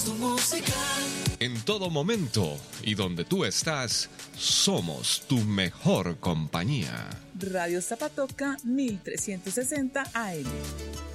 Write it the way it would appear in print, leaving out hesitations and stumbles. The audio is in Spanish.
Tu música. En todo momento y donde tú estás, somos tu mejor compañía. Radio Zapatoca 1360 AM.